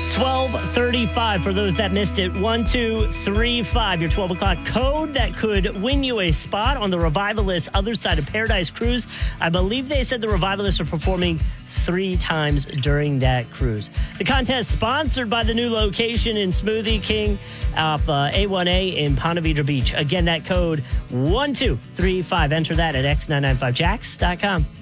12:35 for those that missed it. 1235, your 12 o'clock code that could win you a spot on the Revivalists Other Side of Paradise cruise. I believe they said the Revivalists are performing 3 times during that cruise. The contest sponsored by the new location in Smoothie King off A1A in Ponte Vedra Beach. Again, that code 1235. Enter that at x995jacks.com.